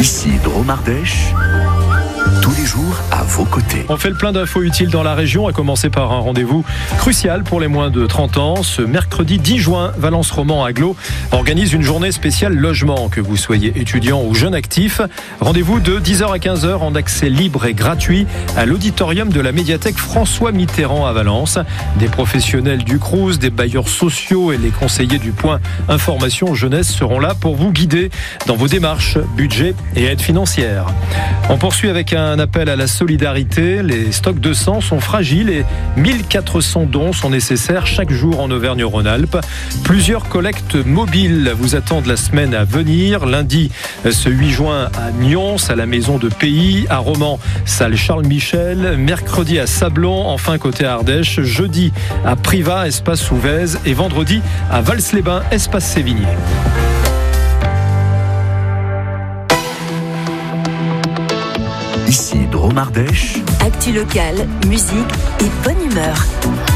Ici Drôme Ardèche, tous les jours à vos côtés. On fait le plein d'infos utiles dans la région, à commencer par un rendez-vous crucial pour les moins de 30 ans. Ce mercredi 10 juin, Valence Roman Agglo organise une journée spéciale logement. Que vous soyez étudiant ou jeune actif, rendez-vous de 10h à 15h en accès libre et gratuit à l'auditorium de la médiathèque François Mitterrand à Valence. Des professionnels du Crous, des bailleurs sociaux et les conseillers du point Information Jeunesse seront là pour vous guider dans vos démarches, budget et aide financière. On poursuit avec un appel à la solidarité. Les stocks de sang sont fragiles et 1400 dons sont nécessaires chaque jour en Auvergne-Rhône-Alpes. Plusieurs collectes mobiles vous attendent la semaine à venir. Lundi, ce 8 juin à Nyons, à la Maison de Pays, à Romans, salle Charles Michel. Mercredi à Sablon, enfin côté Ardèche. Jeudi à Privas, espace Souvèze. Et vendredi à Vals-les-Bains, espace Sévigné. Ici Drôme Ardèche. Actu locale, musique et bonne humeur.